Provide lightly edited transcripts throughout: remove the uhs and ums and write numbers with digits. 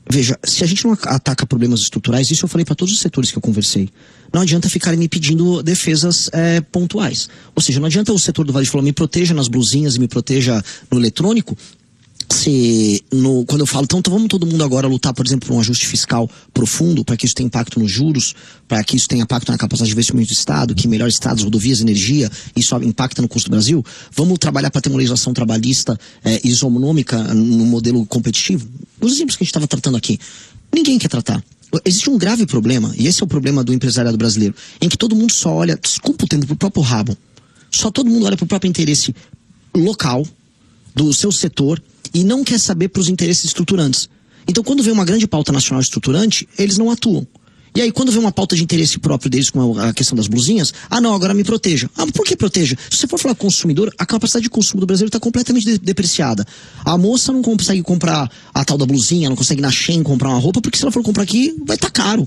Veja, se a gente não ataca problemas estruturais, isso eu falei para todos os setores que eu conversei, não adianta ficarem me pedindo defesas pontuais. Ou seja, não adianta o setor do Varejo falar, me proteja nas blusinhas e me proteja no eletrônico, quando eu falo, então vamos todo mundo agora lutar, por exemplo, por um ajuste fiscal profundo, para que isso tenha impacto nos juros, para que isso tenha impacto na capacidade de investimento do Estado, que melhore estados, rodovias, energia, isso impacta no custo do Brasil. Vamos trabalhar para ter uma legislação trabalhista isonômica no modelo competitivo? Os exemplos que a gente estava tratando aqui, ninguém quer tratar. Existe um grave problema, e esse é o problema do empresariado brasileiro, em que todo mundo só olha, desculpa o tempo, pro próprio rabo. Só todo mundo olha pro próprio interesse local, do seu setor, e não quer saber para os interesses estruturantes. Então, quando vem uma grande pauta nacional estruturante, eles não atuam. E aí, quando vem uma pauta de interesse próprio deles, como a questão das blusinhas, não, agora me proteja. Por que proteja? Se você for falar consumidor, a capacidade de consumo do brasileiro está completamente depreciada. A moça não consegue comprar a tal da blusinha, não consegue ir na Shein comprar uma roupa, porque se ela for comprar aqui, vai estar caro.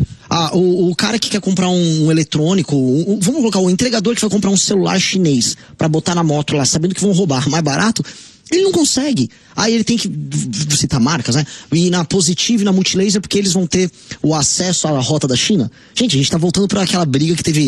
O cara que quer comprar um eletrônico, vamos colocar o entregador que vai comprar um celular chinês para botar na moto lá, sabendo que vão roubar mais barato, ele não consegue. Aí ele tem que citar marcas, né? E na Positive e na Multilaser, porque eles vão ter o acesso à rota da China. Gente, a gente tá voltando para aquela briga que teve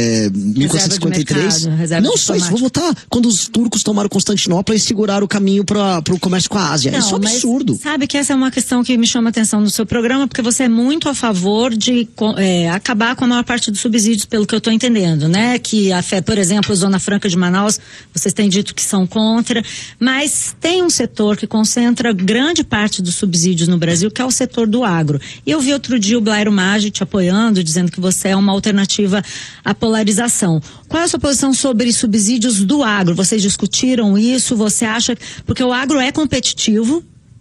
1453. Não só isso, vou voltar quando os turcos tomaram Constantinopla e seguraram o caminho para o comércio com a Ásia. Isso é um absurdo. Sabe que essa é uma questão que me chama a atenção no seu programa, porque você é muito a favor de acabar com a maior parte dos subsídios, pelo que eu tô entendendo, né? Que por exemplo, a Zona Franca de Manaus, vocês têm dito que são contra, mas tem um setor que concentra grande parte dos subsídios no Brasil, que é o setor do agro. E eu vi outro dia o Blairo Maggi te apoiando, dizendo que você é uma alternativa à polarização. Qual é a sua posição sobre subsídios do agro? Vocês discutiram isso? Você acha... Porque o agro é competitivo,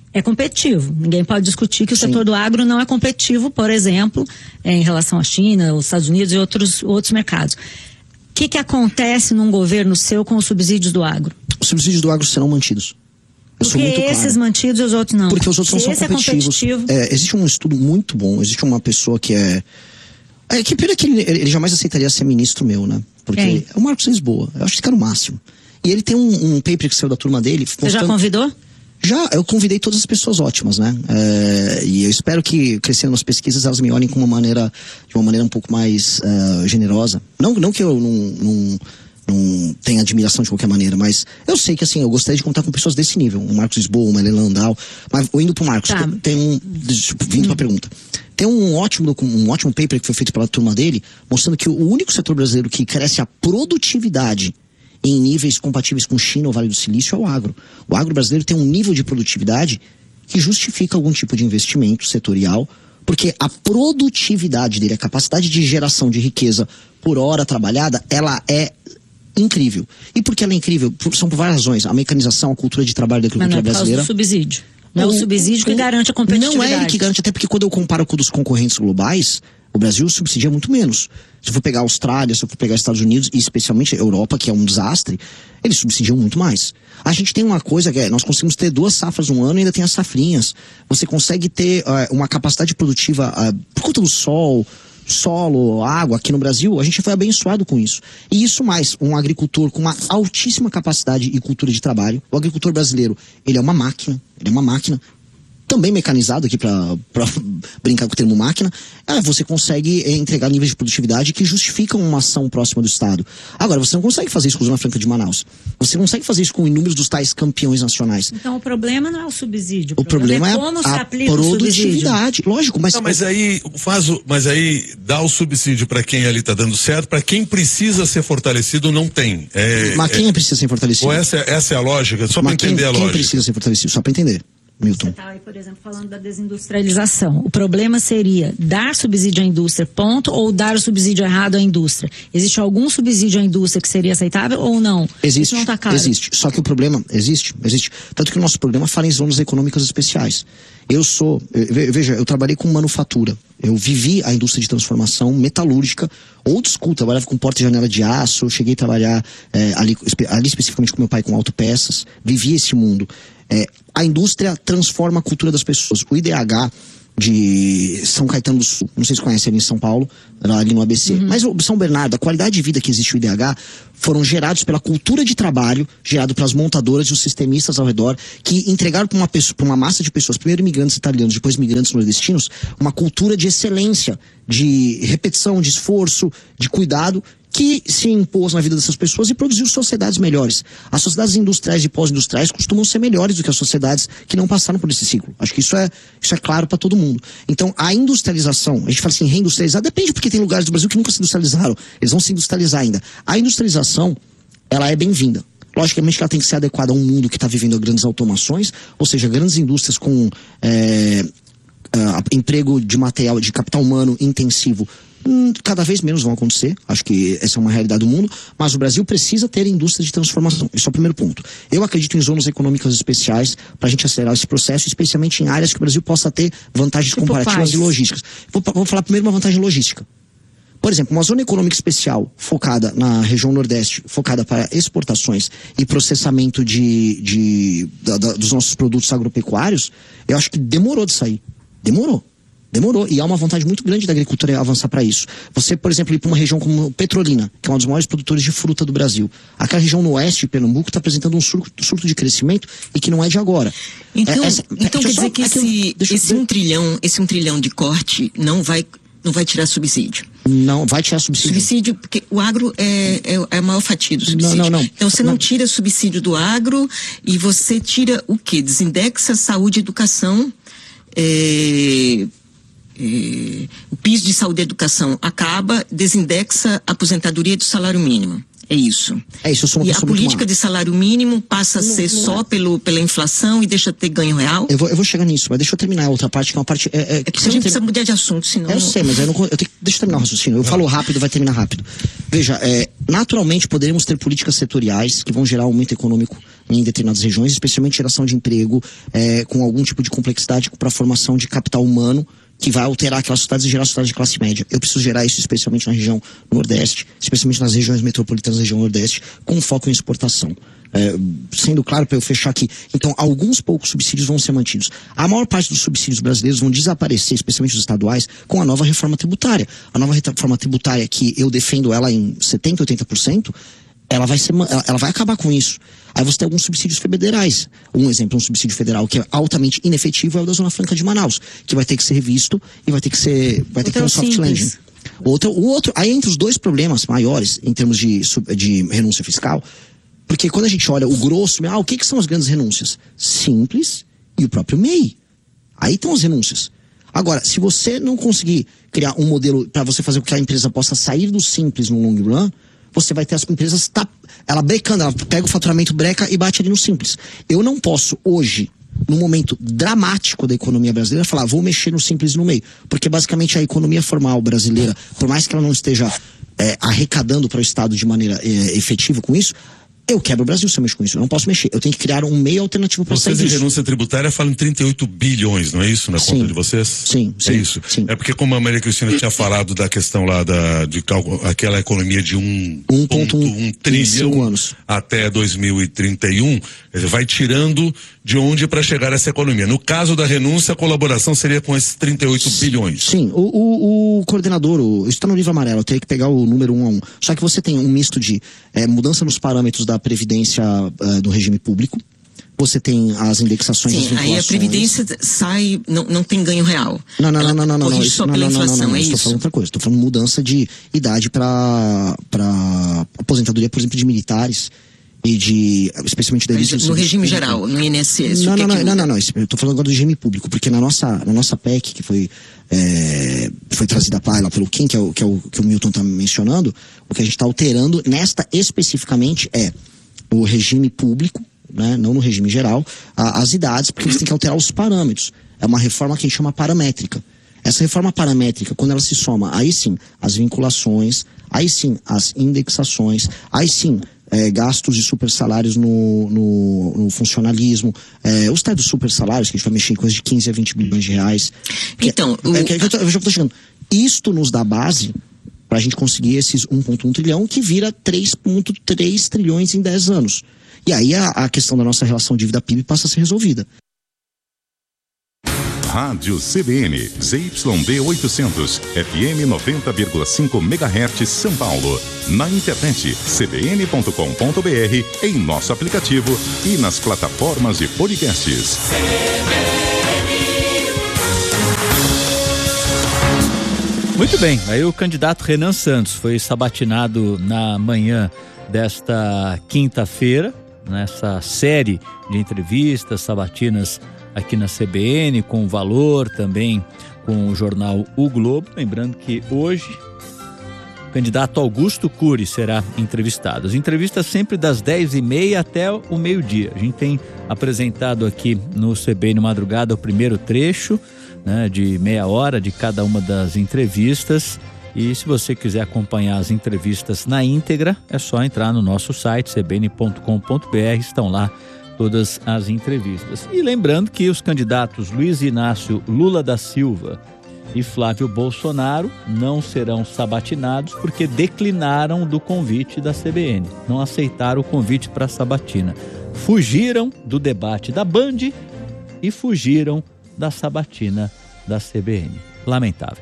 ninguém pode discutir que o setor do agro não é competitivo, por exemplo, em relação à China, os Estados Unidos e outros mercados. O que acontece num governo seu com os subsídios do agro? Os subsídios do agro serão mantidos. Porque esses mantidos e os outros não. Porque os outros não são competitivos. Existe um estudo muito bom, existe uma pessoa que que pena que ele jamais aceitaria ser ministro meu, né? Porque é o Marcos Lisboa, eu acho que esse cara é o máximo. E ele tem um paper que saiu da turma dele. Você já convidou? Já, eu convidei todas as pessoas ótimas, né? E eu espero que, crescendo nas pesquisas, elas me olhem de uma maneira um pouco mais generosa. Não que eu não tenha admiração de qualquer maneira, mas eu sei que, assim, eu gostaria de contar com pessoas desse nível. Um Marcos Lisboa, uma Helena Landau. Mas, indo pro Marcos, vindo pra pergunta. Tem um ótimo paper que foi feito pela turma dele, mostrando que o único setor brasileiro que cresce a produtividade em níveis compatíveis com China ou Vale do Silício é o agro. O agro brasileiro tem um nível de produtividade que justifica algum tipo de investimento setorial, porque a produtividade dele, a capacidade de geração de riqueza por hora trabalhada, ela é incrível. E por que ela é incrível? São por várias razões. A mecanização, a cultura de trabalho da agricultura brasileira. Mas não é por causa do subsídio. Não é o subsídio que garante a competitividade. Não é ele que garante, até porque quando eu comparo com os concorrentes globais, o Brasil subsidia muito menos. Se eu for pegar a Austrália, se eu for pegar os Estados Unidos, e especialmente a Europa, que é um desastre, eles subsidiam muito mais. A gente tem uma coisa que nós conseguimos ter 2 safras no ano e ainda tem as safrinhas. Você consegue ter uma capacidade produtiva por conta do solo, água. Aqui no Brasil, a gente foi abençoado com isso. E isso mais, um agricultor com uma altíssima capacidade e cultura de trabalho. O agricultor brasileiro, ele é uma máquina, também mecanizado aqui para brincar com o termo máquina. Você consegue entregar níveis de produtividade que justificam uma ação próxima do Estado. Agora, você não consegue fazer isso com a Zona Franca de Manaus. Você consegue fazer isso com inúmeros dos tais campeões nacionais. Então o problema não é o subsídio. O problema é como se a aplica produtividade. Lógico, mas... Não, mas aí dá o subsídio para quem ali está dando certo, para quem precisa ser fortalecido não tem. Mas quem precisa ser fortalecido? Essa é a lógica, só para entender a lógica. Quem precisa ser fortalecido? Só para entender. Milton. Você está aí, por exemplo, falando da desindustrialização. O problema seria dar subsídio à indústria, ponto, ou dar o subsídio errado à indústria? Existe algum subsídio à indústria que seria aceitável ou não? Existe. Isso não tá claro. Existe. Só que o problema existe. Tanto que o nosso programa fala em zonas econômicas especiais. Veja, eu trabalhei com manufatura. Eu vivi a indústria de transformação metalúrgica, old school, trabalhava com porta e janela de aço, eu cheguei a trabalhar ali especificamente com meu pai com autopeças, vivi esse mundo. A indústria transforma a cultura das pessoas. O IDH de São Caetano do Sul, não sei se conhece ali em São Paulo, ali no ABC, mas o São Bernardo, a qualidade de vida que existe o IDH, foram gerados pela cultura de trabalho, gerado pelas montadoras e os sistemistas ao redor, que entregaram para uma massa de pessoas, primeiro imigrantes italianos, depois imigrantes nordestinos, uma cultura de excelência, de repetição, de esforço, de cuidado, que se impôs na vida dessas pessoas e produziu sociedades melhores. As sociedades industriais e pós-industriais costumam ser melhores do que as sociedades que não passaram por esse ciclo. Acho que isso é claro para todo mundo. Então, a industrialização, a gente fala assim, reindustrializar, depende, porque tem lugares do Brasil que nunca se industrializaram. Eles vão se industrializar ainda. A industrialização, ela é bem-vinda. Logicamente que ela tem que ser adequada a um mundo que está vivendo grandes automações, ou seja, grandes indústrias com emprego de material, de capital humano intensivo, cada vez menos vão acontecer, acho que essa é uma realidade do mundo, mas o Brasil precisa ter indústria de transformação, esse é o primeiro ponto. Eu acredito em zonas econômicas especiais para a gente acelerar esse processo, especialmente em áreas que o Brasil possa ter vantagens comparativas e logísticas. Vou falar primeiro uma vantagem logística. Por exemplo, uma zona econômica especial focada na região Nordeste, focada para exportações e processamento dos nossos produtos agropecuários, eu acho que demorou de sair. Demorou. E há uma vontade muito grande da agricultura avançar para isso. Você, por exemplo, ir para uma região como Petrolina, que é um dos maiores produtores de fruta do Brasil. Aquela região no oeste de Pernambuco está apresentando um surto de crescimento e que não é de agora. Então quer dizer que esse 1 trilhão de corte não vai tirar subsídio? Não, vai tirar subsídio. Subsídio, porque o agro é a maior fatia do subsídio. Não. Então você não tira subsídio do agro e você tira o quê? Desindexa saúde e educação. O piso de saúde e educação acaba, desindexa a aposentadoria do salário mínimo. É isso. Eu sou uma e pessoa a política de salário mínimo passa a ser só pela inflação e deixa de ter ganho real? Eu vou chegar nisso, mas deixa eu terminar a outra parte, que é uma parte... que a gente precisa mudar de assunto, senão... Eu sei, mas deixa eu terminar o raciocínio. Eu falo rápido, vai terminar rápido. Veja, naturalmente poderemos ter políticas setoriais que vão gerar aumento econômico em determinadas regiões, especialmente geração de emprego, com algum tipo de complexidade para a formação de capital humano, que vai alterar aquelas cidades e gerar cidades de classe média. Eu preciso gerar isso especialmente na região Nordeste, especialmente nas regiões metropolitanas da região Nordeste, com foco em exportação. Sendo claro para eu fechar aqui, então alguns poucos subsídios vão ser mantidos. A maior parte dos subsídios brasileiros vão desaparecer, especialmente os estaduais, com a nova reforma tributária. A nova reforma tributária, que eu defendo ela em 70%, 80%, ela vai acabar com isso. Aí você tem alguns subsídios federais. Um exemplo, um subsídio federal que é altamente inefetivo é o da Zona Franca de Manaus, que vai ter que ser revisto e vai ter que ter um soft landing. O outro, aí entre os dois problemas maiores, em termos de renúncia fiscal, porque quando a gente olha o grosso, o que são as grandes renúncias? Simples e o próprio MEI. Aí estão as renúncias. Agora, se você não conseguir criar um modelo para você fazer com que a empresa possa sair do simples no long run, você vai ter as empresas, ela brecando, ela pega o faturamento, breca e bate ali no simples. Eu não posso hoje, num momento dramático da economia brasileira, falar, vou mexer no simples e no meio. Porque basicamente a economia formal brasileira, por mais que ela não esteja arrecadando para o Estado de maneira efetiva com isso, eu quebro o Brasil se eu mexo com isso. Eu não posso mexer. Eu tenho que criar um meio alternativo para sair disso. Vocês em renúncia tributária falam em 38 bilhões, não é isso? Na conta de vocês? Sim. É isso? Sim. É porque como a Maria Cristina tinha falado da questão lá de aquela economia de 1,1 trilhão até 2031, vai tirando de onde para chegar essa economia. No caso da renúncia, a colaboração seria com esses 38 bilhões. Sim. O coordenador, isso está no livro amarelo, eu teria que pegar o número 1 a 1. Só que você tem um misto de mudança nos parâmetros da previdência do regime público. Você tem as indexações. Sim, aí a previdência sai, não tem ganho real. Não. Isso só pela inflação, é isso? Estou falando outra coisa. Estou falando mudança de idade para aposentadoria, por exemplo, de militares e especialmente no regime geral, no INSS. Não. Eu estou falando agora do regime público, porque na nossa PEC, que foi trazida para ela pelo Kim, que o Milton está mencionando, o que a gente está alterando nesta especificamente é o regime público, né, não no regime geral, as idades, porque eles têm que alterar os parâmetros. É uma reforma que a gente chama paramétrica. Essa reforma paramétrica, quando ela se soma, aí sim, as vinculações, aí sim, as indexações, aí sim, gastos de super salários no funcionalismo, os tais dos super salários, que a gente vai mexer em coisa de 15 a 20 bilhões de reais. Então, eu já estou chegando. Isto nos dá base para a gente conseguir esses 1,1 trilhão, que vira 3,3 trilhões em 10 anos. E aí a questão da nossa relação dívida-PIB passa a ser resolvida. Rádio CBN, ZYD 800, FM 90,5 MHz, São Paulo. Na internet, cbn.com.br, em nosso aplicativo e nas plataformas de podcasts. Muito bem, aí o candidato Renan Santos foi sabatinado na manhã desta quinta-feira, nessa série de entrevistas sabatinas aqui na CBN, com Valor, também com o jornal O Globo. Lembrando que hoje o candidato Augusto Cury será entrevistado. As entrevistas sempre das 10h30 até o meio-dia. A gente tem apresentado aqui no CBN Madrugada o primeiro trecho, né, de meia hora de cada uma das entrevistas. E se você quiser acompanhar as entrevistas na íntegra, é só entrar no nosso site cbn.com.br, estão lá todas as entrevistas. E lembrando que os candidatos Luiz Inácio Lula da Silva e Flávio Bolsonaro não serão sabatinados porque declinaram do convite da CBN, não aceitaram o convite para a sabatina. Fugiram do debate da Band e fugiram da sabatina da CBN. Lamentável.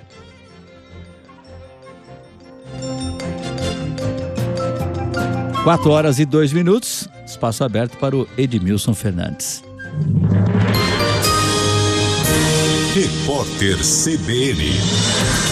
Quatro horas e 2 minutos, espaço aberto para o Edmilson Fernandes. Repórter CBN.